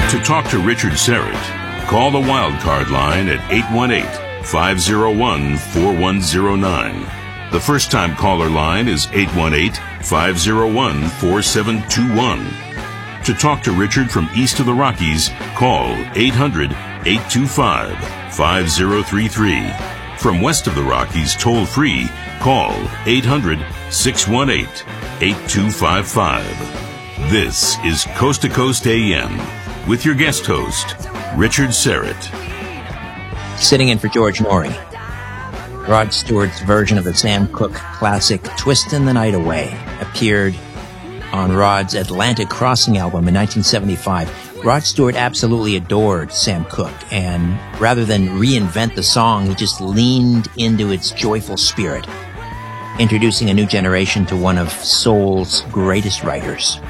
To talk to Richard Syrett, call the Wildcard line at 818-501-4109. The first-time caller line is 818-501-4721. To talk to Richard from east of the Rockies, call 800-825-5033. From west of the Rockies, toll-free, call 800-618-8255. This is Coast to Coast AM with your guest host, Richard Syrett. Sitting in for George Noory. Rod Stewart's version of the Sam Cooke classic Twistin' the Night Away appeared on Rod's Atlantic Crossing album in 1975. Rod Stewart absolutely adored Sam Cooke, and rather than reinvent the song, he just leaned into its joyful spirit, introducing a new generation to one of soul's greatest writers.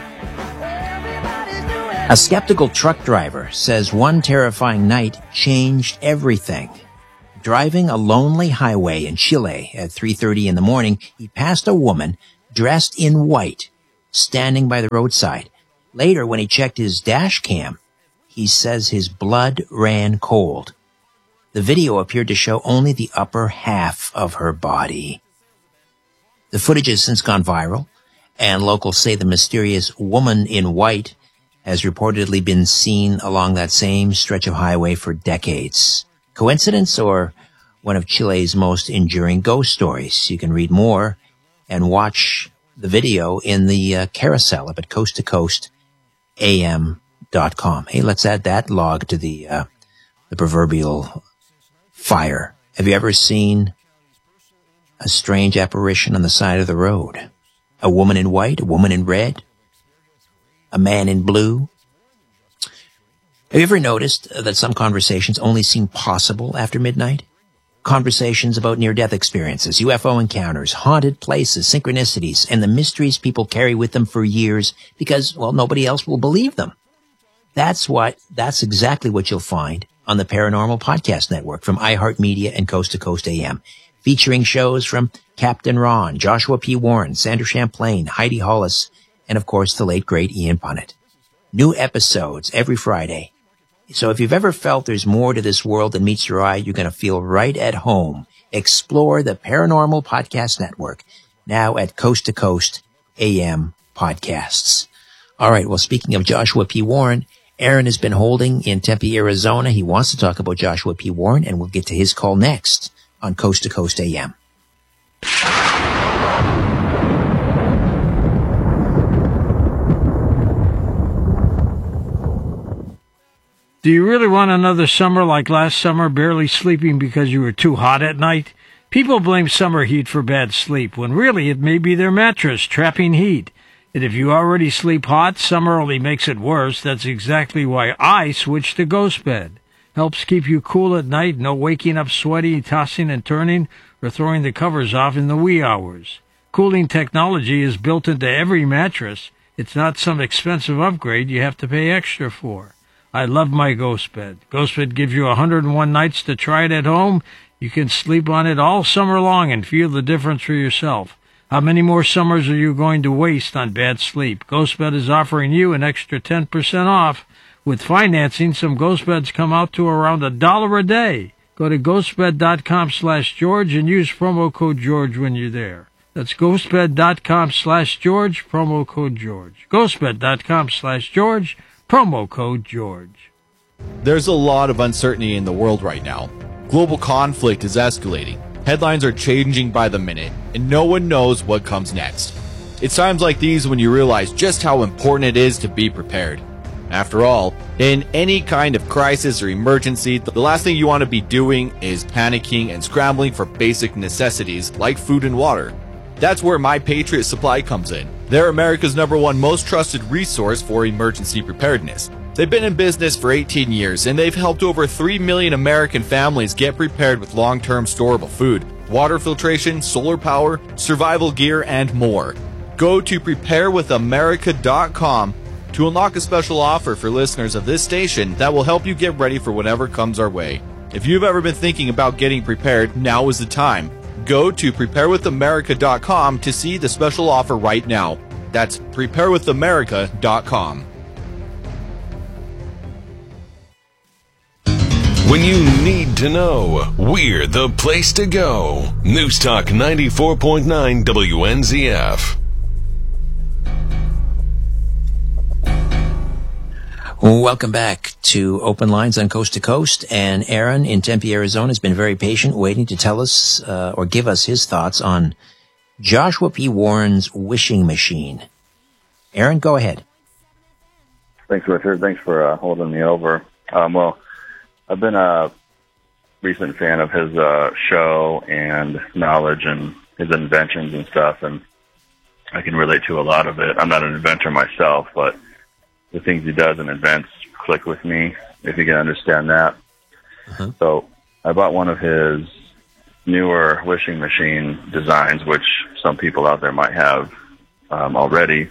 A skeptical truck driver says one terrifying night changed everything. Driving a lonely highway in Chile at 3:30 in the morning, he passed a woman dressed in white, standing by the roadside. Later, when he checked his dash cam, he says his blood ran cold. The video appeared to show only the upper half of her body. The footage has since gone viral, and locals say the mysterious woman in white has reportedly been seen along that same stretch of highway for decades. Coincidence or one of Chile's most enduring ghost stories? You can read more and watch the video in the carousel up at coasttocoastam.com. Hey, let's add that log to the proverbial fire. Have you ever seen a strange apparition on the side of the road? A woman in white, a woman in red, a man in blue? Have you ever noticed that some conversations only seem possible after midnight? Conversations about near-death experiences, UFO encounters, haunted places, synchronicities, and the mysteries people carry with them for years because, well, nobody else will believe them. That's exactly what you'll find on the Paranormal Podcast Network from iHeartMedia and Coast to Coast AM, featuring shows from Captain Ron, Joshua P. Warren, Sandra Champlain, Heidi Hollis, and of course the late great Ian Punnett. New episodes every Friday. So if you've ever felt there's more to this world than meets your eye, you're going to feel right at home. Explore the Paranormal Podcast Network, now at Coast to Coast AM Podcasts. All right, well, speaking of Joshua P. Warren, Aaron has been holding in Tempe, Arizona. He wants to talk about Joshua P. Warren, and we'll get to his call next on Coast to Coast AM. Do you really want another summer like last summer, barely sleeping because you were too hot at night? People blame summer heat for bad sleep, when really it may be their mattress trapping heat. And if you already sleep hot, summer only makes it worse. That's exactly why I switched to Ghost Bed. Helps keep you cool at night, no waking up sweaty, tossing and turning, or throwing the covers off in the wee hours. Cooling technology is built into every mattress. It's not some expensive upgrade you have to pay extra for. I love my Ghost Bed. Ghost Bed gives you 101 nights to try it at home. You can sleep on it all summer long and feel the difference for yourself. How many more summers are you going to waste on bad sleep? Ghost Bed is offering you an extra 10% off. With financing, some Ghost Beds come out to around $1 a day. Go to ghostbed.com/George and use promo code George when you're there. That's ghostbed.com/George, promo code George. ghostbed.com/George, promo code George. There's a lot of uncertainty in the world right now. Global conflict is escalating. Headlines are changing by the minute, and no one knows what comes next. It's times like these when you realize just how important it is to be prepared. After all, in any kind of crisis or emergency, the last thing you want to be doing is panicking and scrambling for basic necessities like food and water. That's where My Patriot Supply comes in. They're America's #1 most trusted resource for emergency preparedness. They've been in business for 18 years, and they've helped over 3 million American families get prepared with long-term storable food, water filtration, solar power, survival gear, and more. Go to preparewithamerica.com to unlock a special offer for listeners of this station that will help you get ready for whatever comes our way. If you've ever been thinking about getting prepared, now is the time. Go to preparewithamerica.com to see the special offer right now. That's preparewithamerica.com. When you need to know, we're the place to go. News Talk 94.9 WNZF. Welcome back to Open Lines on Coast to Coast. And Aaron in Tempe, Arizona has been very patient, waiting to tell us or give us his thoughts on Joshua P. Warren's wishing machine. Aaron, go ahead. Thanks, Richard. Thanks for holding me over. Well, I've been a recent fan of his show and knowledge and his inventions and stuff, and I can relate to a lot of it. I'm not an inventor myself, but the things he does and invents click with me, if you can understand that. Uh-huh. So I bought one of his newer wishing machine designs, which some people out there might have already.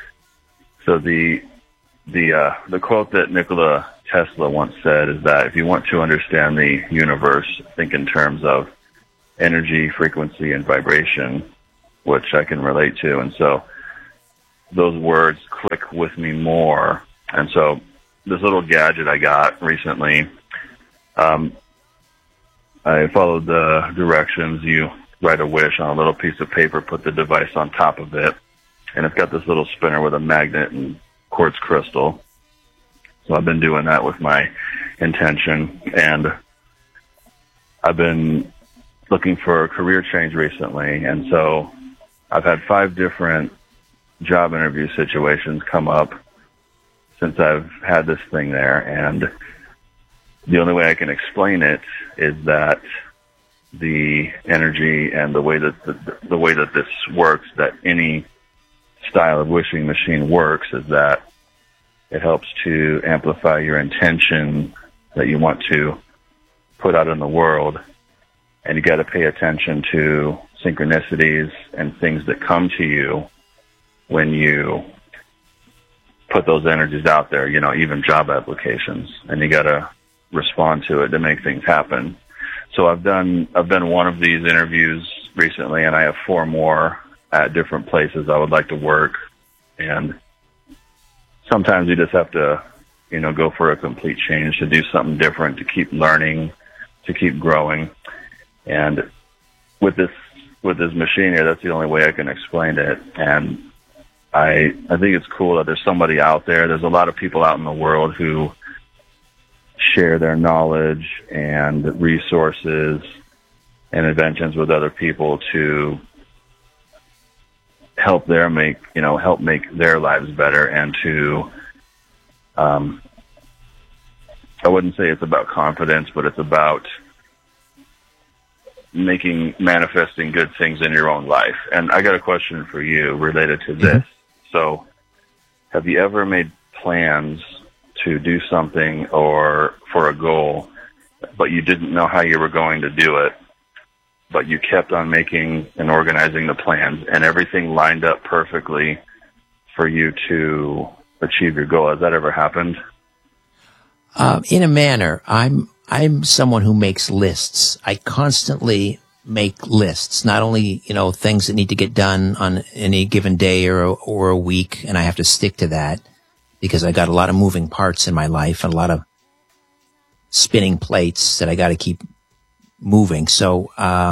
So the quote that Nikola Tesla once said is that if you want to understand the universe, think in terms of energy, frequency, and vibration, which I can relate to. And so those words click with me more. And so this little gadget I got recently, I followed the directions. You write a wish on a little piece of paper, put the device on top of it, and it's got this little spinner with a magnet and quartz crystal. So I've been doing that with my intention, and I've been looking for a career change recently, and so I've had 5 different job interview situations come up since I've had this thing there, and the only way I can explain it is that the energy and the way that this works, that any style of wishing machine works, is that it helps to amplify your intention that you want to put out in the world, and you got to pay attention to synchronicities and things that come to you when you put those energies out there, you know, even job applications, and you got to respond to it to make things happen. So I've been one of these interviews recently, and I have 4 more at different places I would like to work. And sometimes you just have to, you know, go for a complete change, to do something different, to keep learning, to keep growing. And with this machine here, that's the only way I can explain it. And I think it's cool that there's somebody out there. There's a lot of people out in the world who share their knowledge and resources and inventions with other people to help make their lives better, and to, I wouldn't say it's about confidence, but it's about manifesting good things in your own life. And I got a question for you related to this. So have you ever made plans to do something or for a goal, but you didn't know how you were going to do it, but you kept on making and organizing the plans, and everything lined up perfectly for you to achieve your goal? Has that ever happened? In a manner. I'm someone who makes lists. I constantly make lists, not only, you know, things that need to get done on any given day or a week, and I have to stick to that because I got a lot of moving parts in my life and a lot of spinning plates that I got to keep moving. So,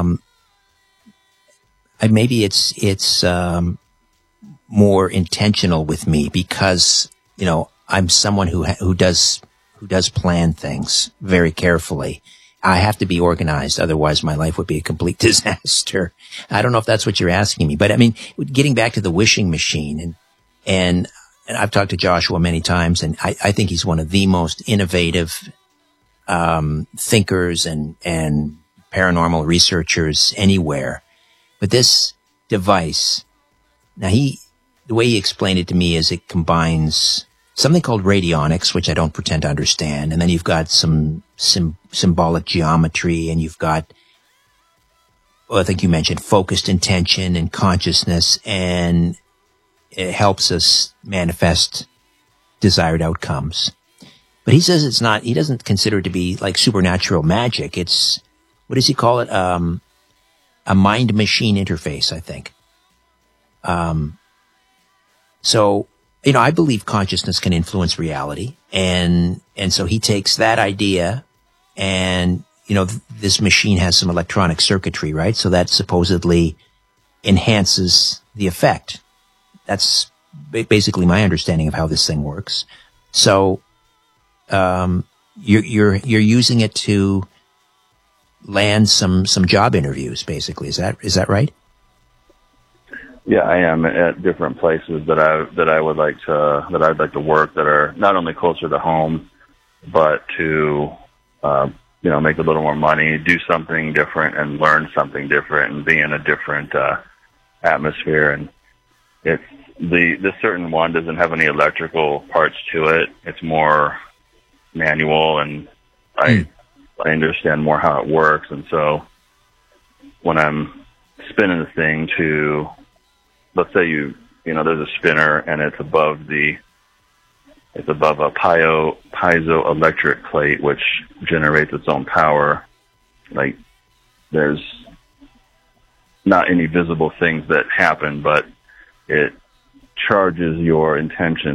maybe it's more intentional with me because, you know, I'm someone who does plan things very carefully. I have to be organized, otherwise my life would be a complete disaster. I don't know if that's what you're asking me, but I mean, getting back to the wishing machine, and I've talked to Joshua many times, and I think he's one of the most innovative thinkers and paranormal researchers anywhere. But this device, now the way he explained it to me is it combines something called radionics, which I don't pretend to understand, and then you've got some symbolic geometry, and you've got, well, I think you mentioned focused intention and consciousness, and it helps us manifest desired outcomes. But he says it's not, he doesn't consider it to be like supernatural magic. It's, what does he call it? A mind-machine interface, I think. So, you know, I believe consciousness can influence reality. And so he takes that idea and this machine has some electronic circuitry, right? So that supposedly enhances the effect. That's basically my understanding of how this thing works. So, you're using it to land some job interviews, basically. Is that right? Yeah, I am at different places that I'd like to work that are not only closer to home, but to make a little more money, do something different, and learn something different, and be in a different atmosphere. And it's the certain one doesn't have any electrical parts to it. It's more manual, and I understand more how it works. And so when I'm spinning the thing to, let's say there's a spinner and it's above a piezoelectric plate, which generates its own power. Like, there's not any visible things that happen, but it charges your intention